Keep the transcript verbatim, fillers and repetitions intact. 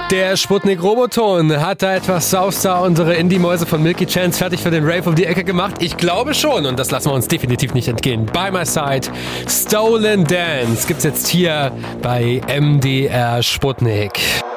Der Sputnik Roboton hat da etwas Southstar, unsere Indie-Mäuse von Milky Chance, fertig für den Rave um die Ecke gemacht. Ich glaube schon, und das lassen wir uns definitiv nicht entgehen. By My Side, Stolen Dance gibt's jetzt hier bei M D R Sputnik.